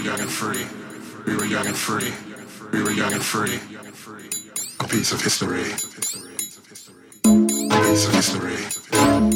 young and free. We were young and free. We were young and free. A piece of history. A piece of history.